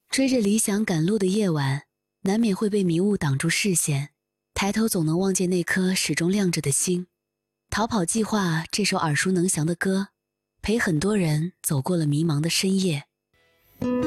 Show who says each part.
Speaker 1: 追着理想赶路的夜晚，难免会被迷雾挡住视线，抬头总能望见那颗始终亮着的星。逃跑计划这首耳熟能详的歌，陪很多人走过了迷茫的深夜。